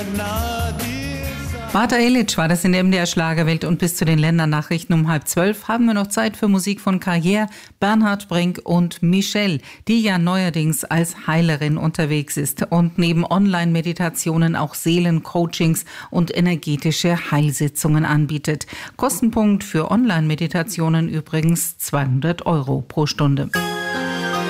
Marta Ilic war das in der MDR Schlagerwelt und bis zu den Ländernachrichten um 11:30 haben wir noch Zeit für Musik von Carrière, Bernhard Brink und Michelle, die ja neuerdings als Heilerin unterwegs ist und neben Online-Meditationen auch Seelencoachings und energetische Heilsitzungen anbietet. Kostenpunkt für Online-Meditationen übrigens 200 € pro Stunde.